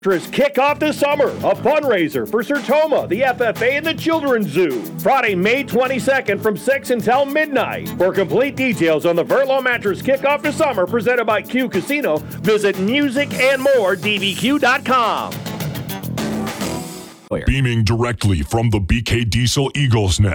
Kick off this summer, a fundraiser for Sertoma, the FFA, and the Children's Zoo. Friday, May 22nd from 6 until midnight. For complete details on the Verlo Mattress Kickoff this summer presented by Q Casino, visit musicandmoredbq.com. Beaming directly from the BK Diesel Eagles Nest.